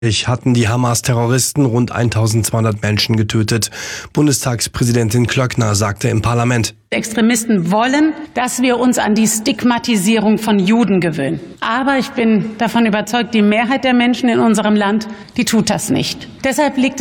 Hatten die Hamas-Terroristen rund 1200 Menschen getötet. Bundestagspräsidentin Klöckner sagte im Parlament: Extremisten wollen, dass wir uns an die Stigmatisierung von Juden gewöhnen. Aber ich bin davon überzeugt, die Mehrheit der Menschen in unserem Land, die tut das nicht. Deshalb liegt